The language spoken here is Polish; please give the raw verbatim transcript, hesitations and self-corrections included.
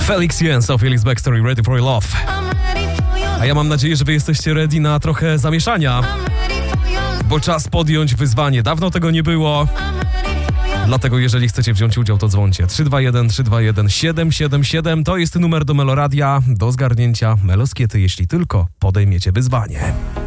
Felix Jens, Felix Baxter i Ready for Love. A ja mam nadzieję, że wy jesteście ready na trochę zamieszania, bo czas podjąć wyzwanie. Dawno tego nie było. Dlatego jeżeli chcecie wziąć udział, to dzwońcie. trzy dwa jeden, trzy dwa jeden, siedem siedem siedem to jest numer do Meloradia do zgarnięcia Meloskiety, jeśli tylko podejmiecie wyzwanie.